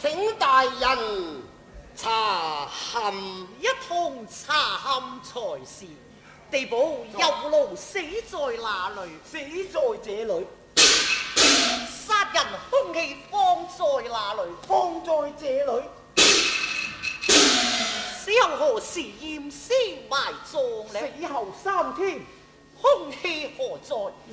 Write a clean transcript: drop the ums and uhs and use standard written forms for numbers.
請大人查勘。 一同查勘才是。地保有勞死在哪裏？ 死在這裏。 殺人兇器放在哪裏？ 放在這裏。 死後何時驗屍埋葬呢？ 死後3天。 兇器何在？